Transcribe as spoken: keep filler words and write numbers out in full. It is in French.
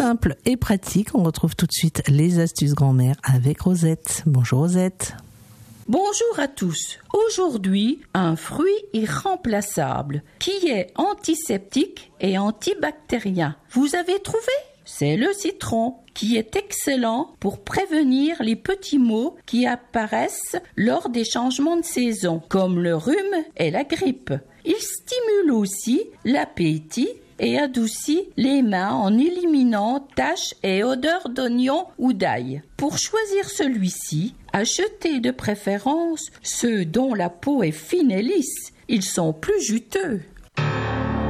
simple et pratique. On retrouve tout de suite les astuces grand-mère avec Rosette. Bonjour Rosette. Bonjour à tous. Aujourd'hui, un fruit irremplaçable qui est antiseptique et antibactérien. Vous avez trouvé ? C'est le citron, qui est excellent pour prévenir les petits maux qui apparaissent lors des changements de saison, comme le rhume et la grippe. Il stimule aussi l'appétit et adoucit les mains en éliminant taches et odeurs d'oignon ou d'ail. Pour choisir celui-ci, achetez de préférence ceux dont la peau est fine et lisse. Ils sont plus juteux.